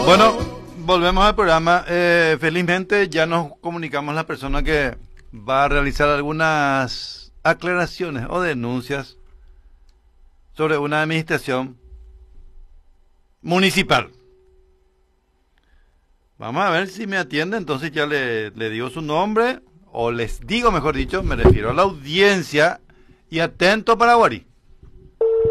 Bueno, volvemos al programa. Felizmente ya nos comunicamos la persona que va a realizar algunas aclaraciones o denuncias sobre una administración municipal. Vamos a ver si me atiende, entonces ya le digo su nombre, o les digo, mejor dicho, me refiero a la audiencia, y atento Paraguarí.